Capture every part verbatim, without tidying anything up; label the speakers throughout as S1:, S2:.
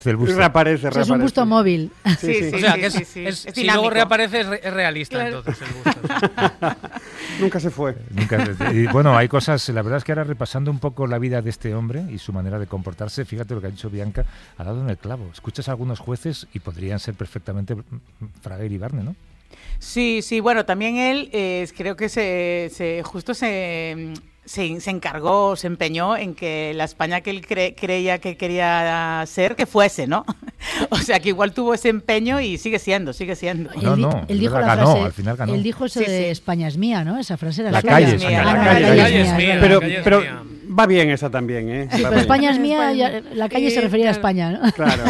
S1: del busto.
S2: Reaparece, reaparece.
S3: Es un busto móvil.
S4: Sí, sí, sí.
S5: O sea,
S4: sí,
S5: que es,
S4: sí, sí.
S5: es,
S4: Es
S5: si luego
S4: dinámico.
S5: reaparece es, re- es realista,
S4: Claro.
S5: entonces, el busto.
S2: Nunca se fue.
S1: Nunca, y bueno, hay cosas, la verdad es que ahora repasando un poco la vida de este hombre y su manera de comportarse, fíjate lo que ha dicho Bianca, ha dado en el clavo. Escuchas a algunos jueces y podrían ser perfectamente Fraga y Barne, ¿no?
S4: Sí, sí, bueno, también él eh, creo que se, se justo se, se, se encargó, se empeñó en que la España que él cre, creía que quería ser, que fuese, ¿no? O sea, que igual tuvo ese empeño y sigue siendo, sigue siendo.
S1: No,
S3: él, di-
S1: no,
S3: él dijo
S1: verdad,
S3: la
S1: ganó,
S3: frase,
S1: al final ganó.
S3: Él dijo eso
S4: Sí,
S3: de
S4: sí.
S3: España es mía, ¿no? Esa frase era
S1: La
S3: suya.
S1: calle es
S4: mía,
S1: mía,
S4: la
S3: Ah,
S4: calle
S3: la
S4: es
S3: calle
S4: mía.
S3: es mía.
S2: Pero,
S5: La calle es
S2: pero
S5: mía.
S2: va bien esa también, ¿eh?
S3: Sí,
S2: Va
S3: pero
S2: bien.
S3: España es mía,
S6: España.
S3: ya- la calle
S6: Sí,
S3: se refería a
S6: claro.
S3: España, ¿no?
S2: Claro.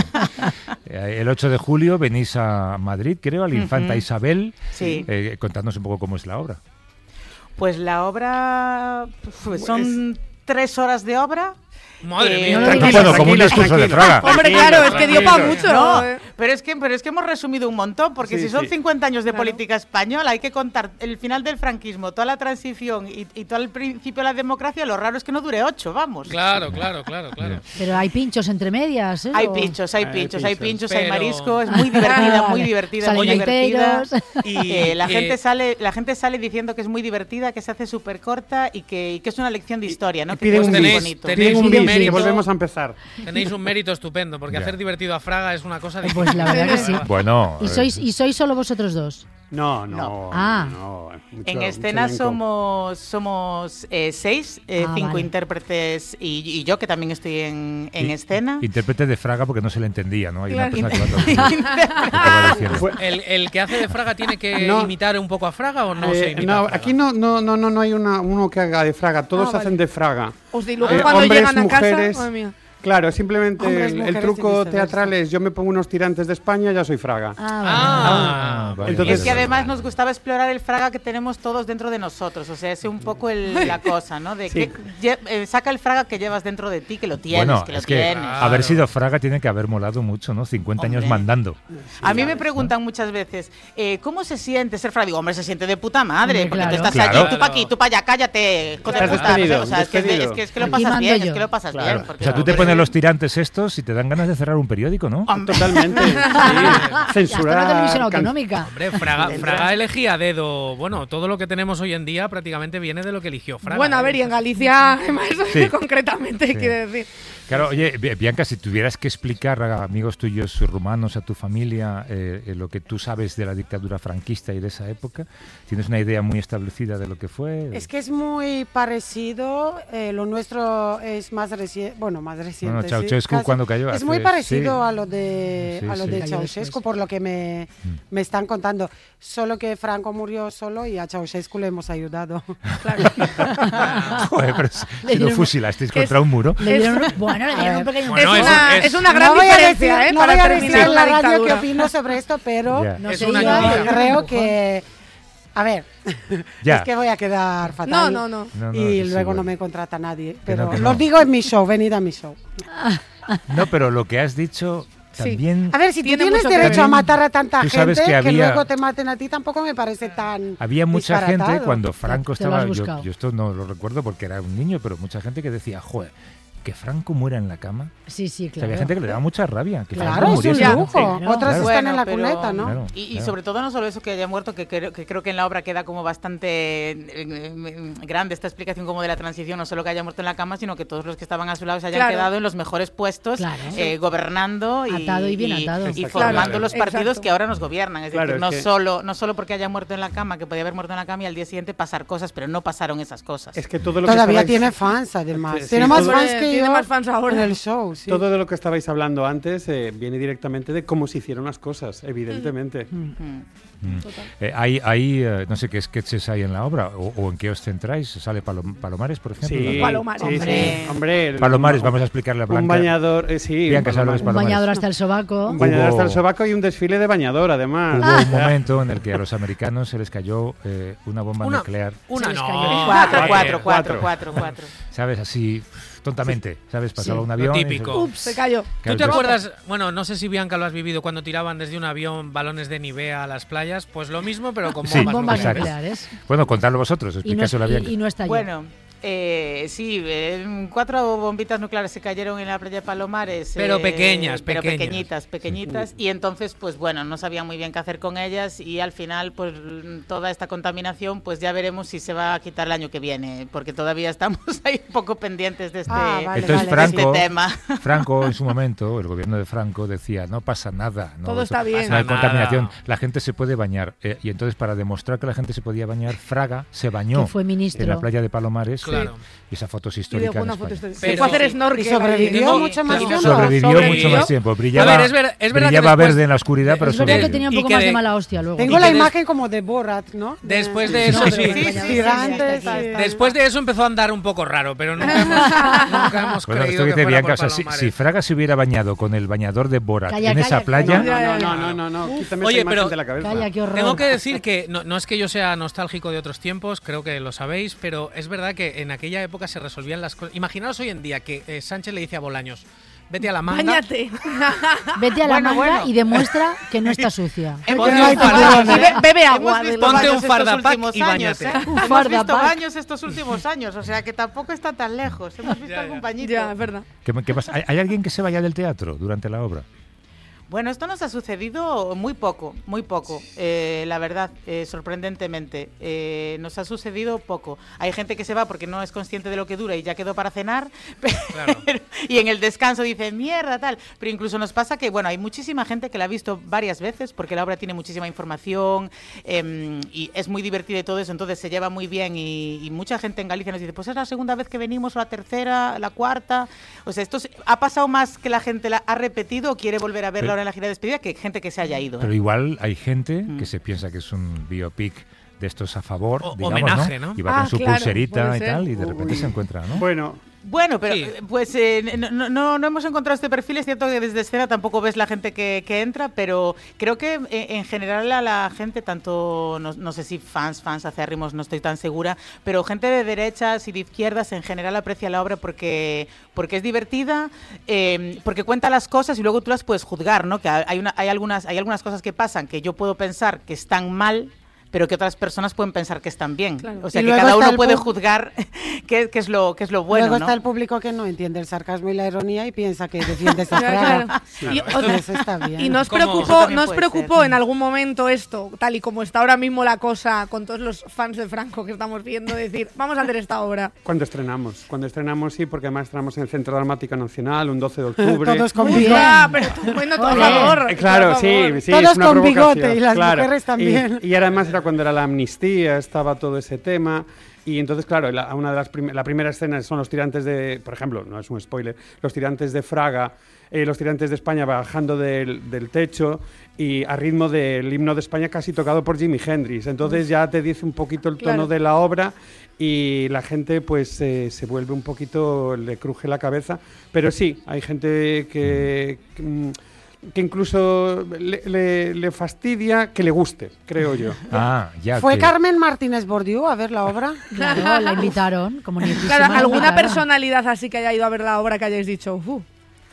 S1: Eh, El ocho de julio venís a Madrid, creo, a la Infanta
S4: Ujú.
S1: Isabel.
S4: Sí.
S1: Eh, contadnos un poco cómo es la obra.
S4: Pues la obra pues, son tres horas de obra.
S5: Madre
S4: Eh,
S5: mía.
S3: no lo
S1: Tranquilo,
S3: digas
S1: bueno, como un
S2: tranquilo,
S1: discurso de
S2: tranquilo.
S1: Fraga.
S6: Hombre, claro, es que dio para mucho.
S4: No,
S6: eh.
S4: pero es que pero es que hemos resumido un montón, porque
S2: Sí,
S4: si son
S2: sí.
S4: cincuenta años de
S6: Claro.
S4: política española, hay que contar el final del franquismo, toda la transición y, y todo el principio de la democracia. Lo raro es que no dure ocho, vamos.
S5: Claro, claro, claro, claro.
S3: Pero hay pinchos entre medias, ¿eh?
S4: Hay
S3: O-
S4: pinchos, hay
S2: Hay
S4: pinchos, hay
S2: pinchos.
S4: pinchos, hay
S5: Pero-
S4: marisco, es muy divertida,
S3: Ah,
S4: muy
S3: vale.
S4: divertida,
S3: Salen
S4: muy divertida.
S3: gaiteros.
S5: Y
S4: Eh, la
S5: eh,
S4: gente sale, la gente sale diciendo que es muy divertida, que se hace súper corta y que, y que es una lección de historia, ¿no?
S2: Y
S4: Que
S2: piden
S4: es
S2: un
S4: muy
S5: tenéis-
S4: bonito.
S5: tenéis
S2: Piden un
S5: un
S2: bis,
S5: mérito.
S2: que volvemos a empezar.
S5: Tenéis un mérito estupendo, porque
S1: Ya.
S5: hacer divertido a Fraga es una cosa
S3: Pues
S5: difícil.
S3: la verdad que sí.
S1: Bueno,
S3: ¿Y
S1: eh,
S3: sois, ¿Y sois solo vosotros dos?
S2: No, no.
S4: No.
S3: Ah.
S2: no, mucho-
S4: En
S2: mucho
S4: escena
S2: elenco.
S4: somos somos eh, seis, eh,
S3: Ah,
S4: cinco
S3: vale.
S4: intérpretes y, y yo, que también estoy en, en
S1: y-
S4: escena.
S1: Intérprete de Fraga porque no se le entendía, ¿no? Hay
S6: Claro.
S1: una persona que va a traducir lo que va diciendo.
S2: Fue-
S5: ¿El, el que hace de Fraga tiene que
S2: No.
S5: imitar un poco a Fraga o no
S2: Eh,
S5: se imita
S2: no,
S5: a Fraga?
S2: aquí no, no, no, no, no hay una, uno que haga de Fraga, todos
S6: Ah, vale.
S2: hacen de Fraga.
S6: O si luego
S2: Eh,
S6: cuando
S2: hombres,
S6: llegan a
S2: mujeres.
S6: casa, madre mía.
S2: Claro, simplemente
S6: Hombres,
S2: el, el
S6: mujeres y
S2: truco
S6: viceversa.
S2: teatral es yo me pongo unos tirantes de España, ya soy Fraga.
S3: Ah,
S5: Ah,
S1: vale,
S2: Entonces-
S4: Es que además nos gustaba explorar el Fraga que tenemos todos dentro de nosotros, o sea, es un poco el- la cosa, ¿no? De
S2: Sí.
S4: que lle- eh, saca el Fraga que llevas dentro de ti, que lo tienes,
S1: Bueno,
S4: que lo
S1: es que
S4: tienes.
S1: haber sido Fraga tiene que haber molado mucho, ¿no? cincuenta años
S4: Hombre.
S1: mandando.
S4: A mí me preguntan muchas veces, eh, ¿cómo se siente ser Fraga? Digo, hombre, se siente de puta madre,
S3: Hombre,
S4: porque
S3: claro.
S4: tú estás
S1: Claro.
S4: allí, tú para aquí, tú para allá, cállate, hijo de
S2: Estás
S4: puta, no sé,
S2: despedido,
S4: o sea, es que, es, de- es que, es que lo
S3: Aquí
S4: pasas
S3: mando
S4: bien,
S3: yo.
S4: es que lo pasas
S2: Claro.
S4: bien. porque-
S1: O sea, tú te pones los tirantes estos y te dan ganas de cerrar un periódico, ¿no?
S4: Hombre,
S2: Totalmente. Sí.
S3: Hasta
S2: Censurar.
S3: una televisión
S2: can-
S3: autonómica.
S5: Hombre, Fraga, Fraga elegía a dedo. Bueno, todo lo que tenemos hoy en día prácticamente viene de lo que eligió Fraga.
S6: Bueno, a ver, y en Galicia, además,
S1: Sí.
S6: concretamente,
S1: Sí.
S6: quiere decir.
S1: Claro, oye, Bi- Bianca, si tuvieras que explicar a amigos tuyos rumanos, a tu familia, eh, eh, lo que tú sabes de la dictadura franquista y de esa época, ¿tienes una idea muy establecida de lo que fue?
S7: Es que es muy parecido, eh, lo nuestro es más reciente, bueno, más reciente.
S1: Bueno,
S7: sí,
S1: Ceausescu
S7: casi-
S1: cuando cayó
S7: Es muy
S1: hace-
S7: parecido
S1: sí.
S7: a lo de,
S1: Sí,
S7: a lo
S1: sí.
S7: de
S3: Cayó
S7: Ceausescu,
S3: después.
S7: por lo que me,
S1: Mm.
S7: me están contando. Solo que Franco murió solo y a Ceausescu le hemos ayudado.
S1: Joder, pero si,
S3: Le
S1: si lo
S3: dieron-
S1: fusilasteis
S6: que
S1: contra
S6: es-
S1: un muro.
S3: Le dieron, bueno, le dieron un pequeño...
S5: Bueno,
S6: es,
S5: eso
S6: una,
S5: es-
S6: es una gran
S7: no voy a
S6: diferencia,
S7: decir,
S6: ¿eh?
S7: no
S6: para
S7: voy a decir
S6: terminar
S7: en
S6: la
S7: la radio qué
S6: dictadura.
S7: opino sobre esto, pero
S1: Ya.
S7: no
S5: Es
S7: sé,
S5: una
S7: yo
S5: noticia.
S7: creo que... A ver,
S1: Ya.
S7: es que voy a quedar fatal.
S6: No, no, no.
S1: No, no,
S7: y
S1: sí,
S7: luego
S1: bueno.
S7: no me contrata nadie.
S1: Que
S7: Pero
S1: no, que
S7: lo
S1: no.
S7: digo en mi show, venid a mi show.
S1: No, pero lo que has dicho
S6: Sí.
S1: también...
S7: A ver, si tú
S6: Tiene
S7: tienes
S6: mucho que
S7: derecho
S6: ver.
S7: a matar a tanta
S1: Tú
S7: gente,
S1: sabes que
S7: que,
S1: había-
S7: luego te maten a ti, tampoco me parece tan
S1: Había mucha gente
S7: disparatado.
S1: cuando Franco
S3: Te lo
S1: estaba,
S3: has
S1: yo,
S3: buscado.
S1: yo esto no lo recuerdo porque era un niño, pero mucha gente que decía, joder, que Franco muera en la cama.
S3: Sí, sí,
S1: O sea,
S3: claro.
S1: había gente que le daba mucha rabia. Que
S7: Claro,
S1: Franco
S7: es un
S1: muriese, ¿no?
S7: lujo.
S3: Claro.
S7: Otros
S1: Claro.
S7: están en la
S4: Bueno,
S7: cuneta,
S4: pero-
S7: ¿no?
S1: Claro,
S4: Y, y
S1: claro.
S4: sobre todo no solo eso que haya muerto, que creo, que creo que en la obra queda como bastante eh, eh, grande esta explicación como de la transición, no solo que haya muerto en la cama, sino que todos los que estaban a su lado se hayan
S6: Claro.
S4: quedado en los mejores puestos,
S3: Claro.
S4: eh, gobernando y,
S3: Atado y bien atado.
S4: y
S2: Exacto.
S4: formando
S2: Claro.
S4: los partidos
S6: Exacto.
S4: que ahora nos gobiernan. Es
S2: Claro,
S4: decir,
S2: es
S4: no,
S2: que-
S4: solo, no solo porque haya muerto en la cama, que podía haber muerto en la cama y al día siguiente pasar cosas, pero no pasaron esas cosas.
S2: Es que todo lo que
S7: Todavía
S2: estabais-
S7: tiene fans, además.
S2: Sí,
S7: tiene
S2: sí,
S7: más
S2: todo-
S7: fans que
S6: Tiene
S7: yo
S6: más fans ahora.
S7: en el show, sí.
S2: Todo de lo que estabais hablando antes eh, viene directamente de cómo se hicieron las cosas, evidentemente.
S4: Mm.
S1: Mm. Eh, hay, hay eh, no sé qué sketches hay en la obra o, o en qué os centráis. ¿Sale Palom- Palomares, por ejemplo?
S2: Sí,
S1: ¿no?
S6: Palomares.
S2: sí, sí. Hombre, el-
S1: Palomares,
S2: un-
S1: vamos a explicarle a Blanca.
S2: Un bañador, eh, sí.
S1: Bianca,
S2: un
S1: sabe lo que es
S3: Un
S1: Palomares.
S3: bañador hasta el sobaco.
S2: Un bañador
S1: Hubo-
S2: hasta el sobaco y un desfile de bañador, además.
S1: Hubo un momento en el que a los americanos se les cayó eh, una bomba
S5: Una-
S1: nuclear,
S5: Una
S3: Se les
S5: no.
S3: cayó.
S4: Cuatro,
S2: Cuatro,
S4: cuatro, cuatro,
S2: cuatro.
S4: cuatro, cuatro.
S1: ¿sabes? Así, tontamente, ¿sabes? Pasaba
S3: Sí.
S1: un avión. y se-
S5: típico.
S3: Ups.
S6: Se cayó.
S5: ¿Tú
S1: Claro,
S5: te
S1: yo-
S5: acuerdas? Bueno, no sé si Bianca lo has vivido cuando tiraban desde un avión balones de Nivea a las playas. Pues lo mismo, pero con
S1: Sí.
S5: bombas
S3: Bombas
S1: Exacto.
S5: nucleares.
S3: nucleares.
S1: Bueno, contadlo vosotros,
S3: Y no,
S1: explicáselo a
S3: y-
S1: Bianca.
S3: y no está allí.
S4: Bueno, Eh, sí, eh, cuatro bombitas nucleares se cayeron en la playa de Palomares.
S5: Pero
S4: eh,
S5: pequeñas,
S4: pero
S5: pequeñas.
S4: pequeñitas, pequeñitas. Sí. Y entonces, pues bueno, no sabían muy bien qué hacer con ellas y al final, pues toda esta contaminación, pues ya veremos si se va a quitar el año que viene, porque todavía estamos ahí un poco pendientes de este,
S7: Ah, vale,
S1: Entonces,
S7: vale,
S1: Franco,
S4: este tema.
S1: Franco, en su momento, el gobierno de Franco decía, no pasa nada. No,
S6: Todo
S1: eso-
S6: está bien.
S1: No hay
S5: Pasa
S1: contaminación,
S5: nada.
S1: la gente se puede bañar. Eh, y entonces, para demostrar que la gente se podía bañar, Fraga se bañó
S3: Que fue ministro.
S1: en la playa de Palomares.
S5: Claro.
S1: Y esa foto es
S6: Y
S1: histórica
S6: dejó
S1: en
S6: una foto
S1: España.
S6: histórica.
S5: Pero-
S6: Se fue a hacer
S5: Sí.
S6: snorkel.
S7: Y sobrevivió
S5: Tengo-
S7: mucho más
S5: claro,
S7: tiempo.
S1: Sobrevivió,
S5: Sobrevivió.
S1: mucho más tiempo. Brillaba,
S5: A ver, es ver- es verdad que
S1: brillaba
S5: después-
S1: verde en la oscuridad, pero
S3: Es verdad que
S1: sobrevivió.
S3: tenía un
S5: Y
S3: poco
S5: que
S3: más
S5: de-
S3: de mala hostia luego.
S7: Tengo
S5: Y
S7: la
S5: que des-
S7: imagen como de Borat, ¿no? De-
S5: Después de eso,
S7: no,
S5: sí.
S7: de-
S4: Sí, sí, sí,
S7: gigantes.
S4: sí, sí, sí.
S7: y-
S5: Después de eso empezó a andar un poco raro, pero nunca hemos, nunca hemos
S1: Bueno,
S5: creído
S1: esto que
S5: que
S1: dice
S5: fuera
S1: Bianca,
S5: por
S1: o sea, si,
S5: Palomares.
S1: si Fraga se hubiera bañado con el bañador de Borat
S3: Calla,
S1: en
S3: calla,
S1: esa
S3: que
S1: playa,
S3: no,
S2: No,
S6: Ya,
S2: no,
S6: ya,
S2: no, no, no, quítame
S5: Oye,
S2: esa imagen
S5: pero-
S2: de la cabeza.
S3: Calla, qué horror.
S5: Tengo que decir que no, no es que yo sea nostálgico de otros tiempos, creo que lo sabéis, pero es verdad que en aquella época se resolvían las cosas. Imaginaos hoy en día que eh, Sánchez le dice a Bolaños, vete a la manga.
S6: Báñate.
S3: Vete a la
S4: Bueno,
S3: manga
S4: bueno.
S3: y demuestra que no está sucia.
S4: Hemos
S5: Ponte
S4: visto
S5: un fardapack.
S4: baños,
S6: Y be- bebe agua.
S4: Hemos
S6: de
S4: visto
S6: los
S5: Ponte
S4: baños
S5: un
S4: estos
S5: fardapack
S4: últimos
S5: y
S4: años,
S5: báñate.
S4: ¿eh?
S3: Un
S4: Hemos visto
S3: fardapack.
S4: baños estos últimos años, o sea que tampoco está tan lejos. Hemos visto
S5: Ya, ya.
S4: algún bañito.
S6: Ya, es verdad.
S1: ¿qué, qué pasa? ¿Hay, hay alguien que se vaya del teatro durante la obra?
S4: Bueno, esto nos ha sucedido muy poco, muy poco, eh, la verdad, eh, sorprendentemente. Eh, nos ha sucedido poco. Hay gente que se va porque no es consciente de lo que dura y ya quedó para cenar, pero,
S5: Claro.
S4: y en el descanso dice, mierda, tal. Pero incluso nos pasa que, bueno, hay muchísima gente que la ha visto varias veces porque la obra tiene muchísima información eh, y es muy divertida y todo eso, entonces se lleva muy bien y, y mucha gente en Galicia nos dice, pues es la segunda vez que venimos, o la tercera, la cuarta. O sea, esto se- ha pasado más que la gente la ha repetido o quiere volver a verla
S1: Pero-
S4: ahora en la gira de despedida que gente que se haya ido. ¿eh?
S1: Pero igual hay gente
S4: Mm.
S1: que se piensa que es un biopic de estos a favor,
S5: O-
S1: digamos,
S5: homenaje,
S1: ¿no?
S5: ¿no?
S1: Y va
S6: Ah,
S1: con su
S6: claro,
S1: pulserita
S6: puede
S1: y
S6: ser.
S1: tal, y de repente
S2: Uy.
S1: se encuentra, ¿no?
S2: Bueno,
S4: Bueno, pero
S5: Sí.
S4: eh, pues eh, no, no, no hemos encontrado este perfil. Es cierto que desde escena tampoco ves la gente que, que entra, pero creo que eh, en general a la gente, tanto, no, no sé si fans, fans acérrimos, no estoy tan segura, pero gente de derechas y de izquierdas en general aprecia la obra porque, porque es divertida, eh, porque cuenta las cosas y luego tú las puedes juzgar, ¿no? Que hay, una, hay, algunas, hay algunas cosas que pasan que yo puedo pensar que están mal, pero que otras personas pueden pensar que están bien.
S6: Claro.
S4: O sea,
S7: Y
S4: que
S7: luego
S4: cada
S7: está
S4: uno
S7: el
S4: puede
S7: pu-
S4: juzgar qué, qué es lo qué es lo bueno,
S7: Luego
S4: ¿no?
S7: está el público que no entiende el sarcasmo y la ironía y piensa que defiende esa
S6: Ya,
S7: fraga.
S6: claro.
S5: Claro,
S6: Y,
S5: esto
S6: o-
S7: Eso está bien.
S6: y nos
S5: ¿Cómo?
S6: preocupó,
S4: Eso también
S6: nos
S4: puede
S6: preocupó
S4: ser.
S6: en algún momento esto, tal y como está ahora mismo la cosa con todos los fans de Franco que estamos viendo, decir, vamos a hacer esta obra.
S2: cuando estrenamos. Cuando estrenamos, sí, porque además estrenamos en el Centro Dramático Nacional un doce de octubre.
S7: Todos con
S3: Muy
S7: bigote.
S6: Ah, pero tú, bueno, tú, a
S3: Ole.
S6: favor.
S2: Eh, claro,
S6: tú a
S2: sí,
S6: favor.
S2: sí.
S7: Todos
S2: es una
S7: con
S2: provocación,
S7: bigote y las
S2: claro.
S7: mujeres también.
S2: Y, y además era cuando era la amnistía, estaba todo ese tema. Y entonces, claro, la, una de las prim- la primera escena son los tirantes de, por ejemplo, no es un spoiler, los tirantes de Fraga, eh, los tirantes de España bajando del, del techo y a ritmo del himno de España casi tocado por Jimi Hendrix. Entonces ya te dice un poquito el tono
S6: Claro.
S2: de la obra y la gente pues eh, se vuelve un poquito, le cruje la cabeza. Pero sí, hay gente que... que, mm, que incluso le, le- le fastidia que le guste, creo yo.
S1: Ah, ya.
S7: ¿Fue
S1: que-
S7: Carmen Martínez Bordiú a ver la obra?
S3: Claro, la invitaron, como ni
S6: Claro, ¿alguna personalidad así que haya ido a ver la obra que hayáis dicho? "Uh"?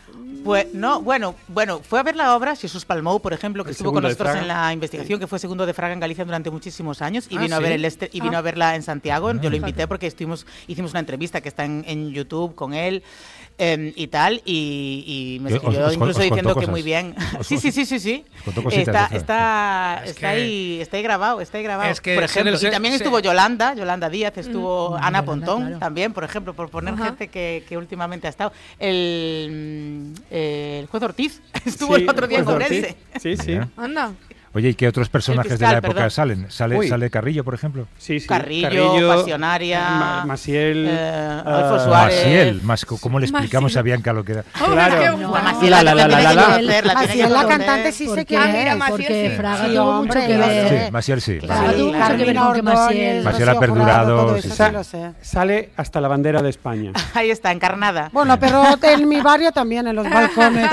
S4: Pues no, bueno, bueno, fue a ver la obra Jesús Palmou, por ejemplo, que
S2: El
S4: estuvo con
S2: segundo de
S4: nosotros
S2: Fraga.
S4: en la investigación, que fue segundo de Fraga en Galicia durante muchísimos años y
S5: Ah,
S4: vino a
S5: ¿sí?
S4: ver el este, y vino
S6: Ah.
S4: a verla en Santiago. Yo lo invité
S1: fíjate.
S4: porque estuvimos, hicimos una entrevista que está en, en YouTube con él. eh, y tal, y, y me
S1: Os-
S4: escribió
S1: os- os
S4: incluso
S1: contó
S4: diciendo que
S1: cosas.
S4: muy bien.
S1: Os-
S4: sí,
S1: os-
S4: sí, sí, sí, sí.
S1: os contó cositas
S4: Está,
S1: de Fraga.
S4: está,
S5: Es
S4: está
S5: que-
S4: ahí, está ahí grabado, está ahí grabado.
S5: Es que
S4: por
S5: ser
S4: ejemplo,
S5: el se-
S4: y también
S5: se-
S4: estuvo Yolanda, Yolanda Díaz, estuvo
S3: Mm,
S4: Ana
S3: Yolanda,
S4: Pontón,
S3: claro.
S4: también, por ejemplo, por poner
S6: Ajá.
S4: gente que, que últimamente ha estado. El, mm, el juez Ortiz estuvo
S2: Sí,
S4: el otro día en
S2: pues,
S4: Ourense.
S2: Sí, sí.
S1: Mira.
S6: Anda.
S1: Oye, ¿y qué otros personajes
S4: fiscal,
S1: de la época
S4: perdón.
S1: salen? ¿Sale,
S2: Uy.
S1: ¿Sale Carrillo, por ejemplo?
S2: Sí, sí.
S4: Carrillo, Pasionaria,
S2: Ma- Maciel,
S4: eh,
S2: ah,
S4: Adolfo Suárez.
S1: Maciel, más, ¿cómo le explicamos
S6: Maciel.
S1: a Bianca lo que era?
S6: Oh,
S2: Claro.
S6: es que-
S3: No,
S6: bueno,
S4: Maciel,
S2: la, la, la,
S4: tiene
S2: la,
S4: que
S2: la.
S4: conocer, la tiene
S7: Así
S4: que
S7: es la
S4: conocer.
S7: cantante, sí sé
S3: Porque,
S7: quién
S6: Ah, mira,
S7: es.
S6: Maciel,
S3: porque
S6: sí.
S3: Fraga
S7: Sí,
S3: tuvo
S7: hombre,
S3: mucho que
S7: yo
S3: ver.
S7: sé.
S1: Sí, Maciel sí.
S3: Claro,
S1: Maciel.
S3: tuvo mucho que ver
S7: Carmina
S3: con que Maciel...
S7: Ordóñez,
S1: Marcela
S7: Rocío
S1: Perdurado,
S7: Jurado, todo
S1: sí,
S7: eso
S1: sí.
S7: sí lo sé.
S2: Sale hasta la bandera de España.
S4: Ahí está, encarnada.
S7: Bueno, pero en mi barrio también, en los balcones.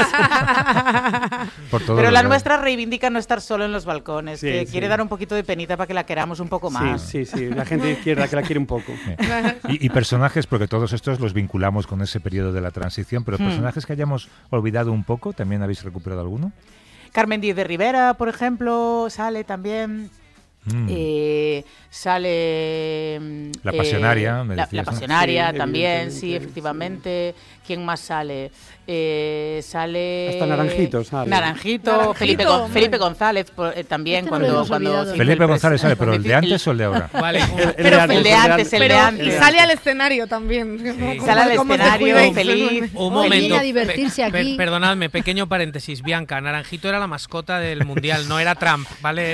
S1: Por todos
S4: Pero
S1: los
S4: la
S1: lados.
S4: nuestra reivindica no estar solo en los balcones,
S2: Sí,
S4: que
S2: sí.
S4: quiere dar un poquito de penita para que la queramos un poco más.
S2: Sí, sí, sí. La gente de izquierda que la quiere un poco.
S1: Y, y personajes, porque todos estos los vinculamos con ese periodo de la transición, pero
S4: Hmm.
S1: personajes que hayamos olvidado un poco, ¿también habéis recuperado alguno?
S4: Carmen Díez de Rivera, por ejemplo, sale también.
S1: Mm.
S4: Eh, sale...
S1: La
S4: eh,
S1: Pasionaria, me
S4: la,
S1: decías,
S4: la
S1: ¿no?
S4: Pasionaria
S2: Sí,
S4: también,
S2: evidentemente,
S4: sí, efectivamente. ¿Quién más sale? Eh, sale...
S2: Hasta Naranjito sale.
S4: Naranjito,
S6: Naranjito,
S4: Felipe, Gon-
S6: hombre.
S4: Felipe González por- eh, también
S3: Este no lo
S4: cuando...
S3: hemos
S4: cuando
S3: olvidado.
S4: se hizo
S1: Felipe
S4: el
S1: González
S4: pres-
S1: sale, pero el de
S4: el-
S1: antes o el de ahora.
S5: Vale, un-
S2: El- el
S6: Pero
S2: antes,
S4: el de antes, el de
S6: Pero
S4: antes.
S6: y sale al escenario también. ¿Cómo-
S4: Sale al
S6: cómo os
S4: escenario
S6: descuidáis?
S4: feliz.
S5: Un
S3: Oh,
S5: momento.
S3: venía a divertirse
S5: Pe-
S3: aquí.
S5: per- perdonadme, pequeño paréntesis. Bianca, Naranjito era la mascota del Mundial, no era Trump, ¿vale?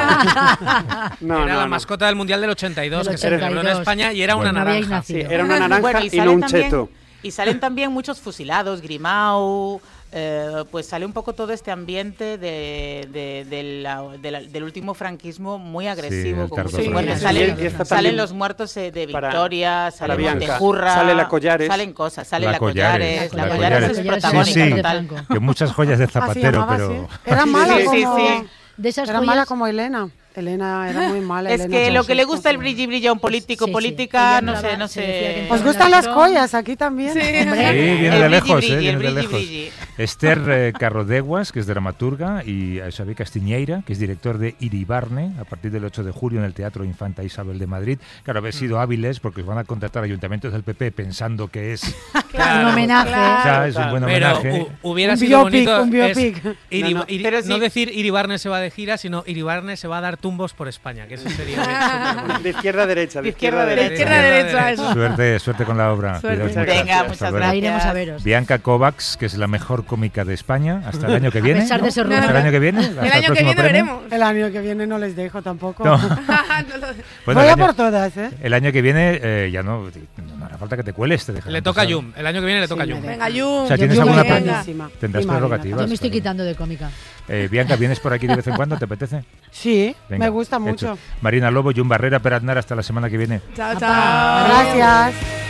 S5: Era,
S2: No,
S5: era
S2: no,
S5: la
S2: no.
S5: mascota del Mundial del ochenta y dos,
S3: Del
S5: que se celebró en
S3: ochenta y dos.
S5: España y era
S1: Bueno.
S5: una
S3: No habíais
S5: naranja.
S3: nacido.
S2: Sí, era una naranja
S4: Bueno, y
S2: y, no
S4: salen
S2: un
S4: también-
S2: cheto.
S4: Y salen también muchos fusilados, Grimau, eh, pues sale un poco todo este ambiente de, de- de la- de la- del último franquismo muy agresivo.
S1: el
S4: con
S1: tardo
S4: muchos
S2: Sí,
S4: muertos.
S2: y-
S4: Salen,
S2: y está
S4: salen
S2: también
S4: los muertos eh, de
S2: para-
S4: Victoria, sale
S2: para Bianca.
S4: Montejurra,
S2: Sale la Collares.
S4: salen cosas, sale
S1: La
S4: la,
S1: Collares,
S4: Collares,
S1: la
S4: la Collares
S1: Collares.
S4: es
S3: La Collares
S4: protagónica
S1: sí, sí.
S4: total.
S3: Franco.
S1: Que muchas joyas de
S7: Así
S1: Zapatero,
S7: llamaba,
S1: pero...
S7: sí. Era mala
S4: Sí, sí,
S7: como...
S4: sí.
S3: De esas
S7: Era
S3: joyas,
S7: mala como Elena. Elena era muy mala.
S4: Es
S7: Elena
S4: que lo que le
S7: Ceaușescu.
S4: gusta el brilli brilli a un político,
S3: Sí, sí.
S4: política,
S3: Ella
S4: no
S3: hablaba-
S4: sé, no
S3: se decía que
S4: sé.
S7: ¿Os
S3: Una
S7: gustan las
S3: acción-
S7: joyas aquí también?
S6: Sí.
S1: Sí,
S3: Hombre.
S1: viene
S4: El
S1: de
S4: brilli,
S1: lejos,
S4: brilli,
S1: eh,
S4: el
S1: viene de
S4: brilli,
S1: lejos.
S4: brilli.
S1: Esther eh, Carrodeguas, que es dramaturga, y a Xavier Castiñeira, que es director de Iribarne, a partir del ocho de julio en el Teatro Infanta Isabel de Madrid. Claro, habéis sido hábiles porque os van a contratar ayuntamientos del P P pensando que es,
S3: un homenaje.
S1: o sea, es un buen
S5: Pero
S1: homenaje.
S5: hu- hubiera
S7: Un
S5: sido
S7: biopic,
S5: bonito
S7: un
S5: es
S7: biopic.
S5: Iri-
S2: No, no,
S5: Iri-
S4: pero sí.
S5: no decir Iribarne se va de gira, sino Iribarne se va a dar tumbos por España, que eso sería súper bonito.
S2: De izquierda a derecha, de
S4: De
S2: izquierda a
S4: izquierda a
S2: derecha.
S6: Izquierda, derecha, eso.
S1: Suerte, suerte con la obra.
S6: Suerte.
S1: Cuidaos mucho.
S4: Venga,
S1: Hasta
S4: muchas
S1: luego.
S3: La iremos a
S4: Gracias.
S3: veros.
S1: Bianca Kovacs, que es la mejor cómica de España, hasta el año que viene.
S3: pesar de
S1: ¿no?
S3: ser
S1: Hasta el
S3: rubia.
S1: año que viene. hasta
S6: El año que
S1: próximo
S6: viene
S1: premio.
S6: veremos.
S7: El año que viene no les dejo tampoco.
S1: No.
S6: No lo-
S1: Bueno,
S7: Voy
S1: el
S7: a
S1: año-
S7: por todas, ¿eh?
S1: El año que viene eh, ya no, no hará falta que te cueles. Te dejarán
S5: Le toca a
S1: pasar.
S5: Yum, el año que viene le toca a
S7: Sí,
S5: Yum.
S7: me
S6: Venga,
S7: deja.
S6: Yu.
S1: O sea, ¿tienes
S3: Yo
S1: alguna
S3: venga.
S1: pre-
S7: Buenísima.
S1: Tendrás
S7: Y Marina
S1: prerrogativas.
S3: Yo me estoy
S1: Karina.
S3: quitando de cómica.
S1: Eh, Bianca, ¿vienes por aquí de vez en cuando? ¿Te apetece?
S7: Sí,
S1: Venga,
S7: me gusta
S1: hecho.
S7: mucho.
S1: Marina Lobo, Jun Barrera, Peratnar, hasta la semana que viene.
S6: Chao,
S3: Apa.
S6: chao.
S7: Gracias.